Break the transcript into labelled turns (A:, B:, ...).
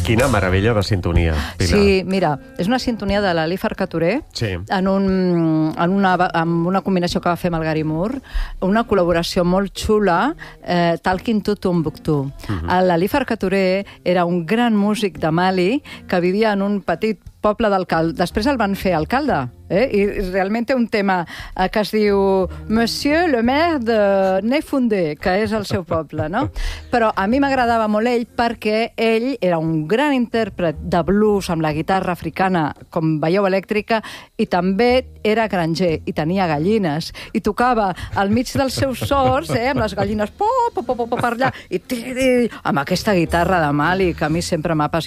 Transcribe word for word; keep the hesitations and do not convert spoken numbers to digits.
A: Quina meravella de sintonia, Pilar.
B: Sí, mira, és una sintonia de l'Ali Farcatorer
A: sí.
B: en, un, en, una, en una combinació que va fer amb el Gary Moore, una col·laboració molt xula, eh, Talking to Tombouctou. Uh-huh. L'Ali Farcatorer era un gran músic de Mali que vivia en un petit poble d'alcalde. Després el van fer alcalde, eh? I realment té un tema eh, que es diu Monsieur le maire de Néfondé, que és el seu poble, no? Però a mi m'agradava molt ell perquè ell era un gran intèrpret de blues amb la guitarra africana, com veieu, elèctrica, i també era granger, i tenia gallines, i tocava al mig dels seus sords, eh, amb les gallines po, po, po, po, per allà, i tiri, amb aquesta guitarra de Mali, que a mi sempre m'ha apassionat.